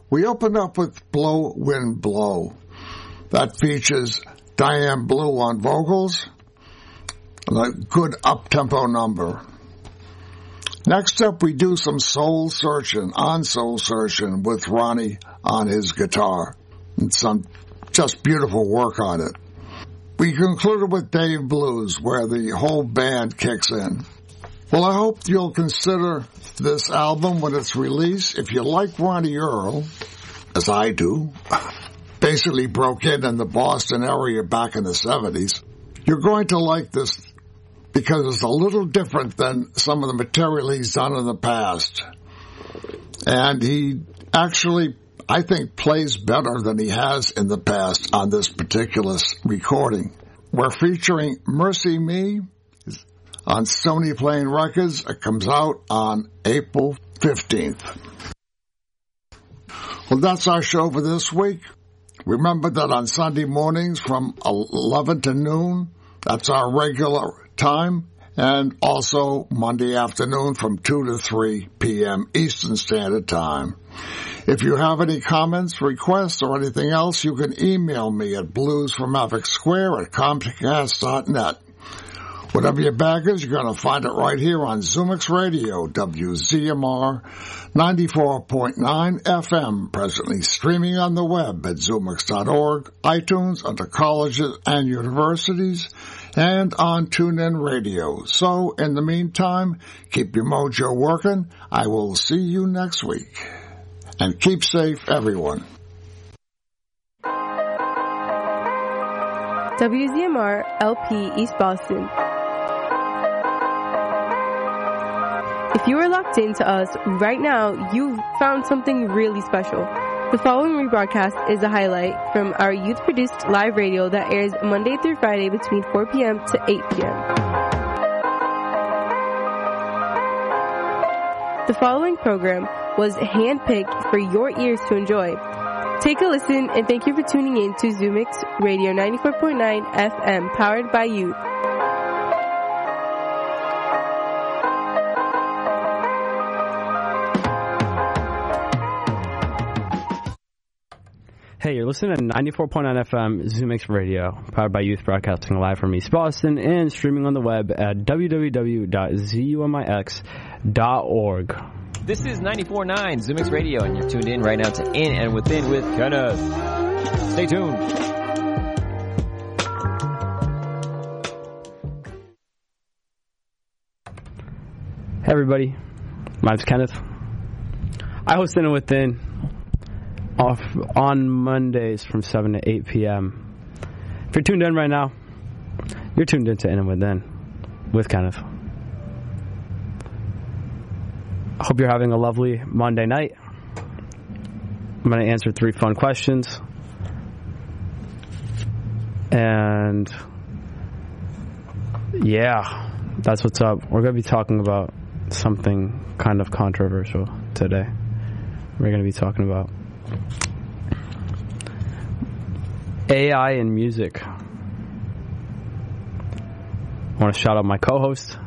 We opened up with Blow, Wind, Blow. That features Diane Blue on vocals, a good up-tempo number. Next up, we do some soul searching with Ronnie on his guitar, and some just beautiful work on it. We concluded with Dave Blues, where the whole band kicks in. Well, I hope you'll consider this album when it's released. If you like Ronnie Earl, as I do, basically broke in the Boston area back in the 70s, you're going to like this because it's a little different than some of the material he's done in the past. And he actually, I think, plays better than he has in the past on this particular recording. We're featuring Mercy Me on Stony Plain Records. It comes out on April 15th. Well, that's our show for this week. Remember that on Sunday mornings from 11 to noon, that's our regular time, and also Monday afternoon from 2 to 3 p.m. Eastern Standard Time. If you have any comments, requests, or anything else, you can email me at bluesfrommavericksquare@comcast.net. Whatever your bag is, you're going to find it right here on Zumix Radio, WZMR 94.9 FM, presently streaming on the web at zumix.org, iTunes under colleges and universities, and on TuneIn Radio. So, in the meantime, keep your mojo working. I will see you next week. And keep safe, everyone. WZMR LP East Boston. If you are locked into us right now, you've found something really special. The following rebroadcast is a highlight from our youth-produced live radio that airs Monday through Friday between 4 p.m. to 8 p.m. The following program was handpicked for your ears to enjoy. Take a listen, and thank you for tuning in to Zumix Radio 94.9 FM, powered by youth. Hey, you're listening to 94.9 FM Zumix Radio, powered by Youth, broadcasting live from East Boston and streaming on the web at www.zumix.org. This is 94.9 Zumix Radio, and you're tuned in right now to In and Within with Kenneth. Stay tuned. Hey, everybody. My name's Kenneth. I host In and Within on Mondays from 7 to 8 p.m. If you're tuned in right now, you're tuned into In and Within with Kenneth. I hope you're having a lovely Monday night. I'm going to answer 3 fun questions. And yeah, that's what's up. We're going to be talking about something kind of controversial today. We're going to be talking about AI in music. I want to shout out my co-host,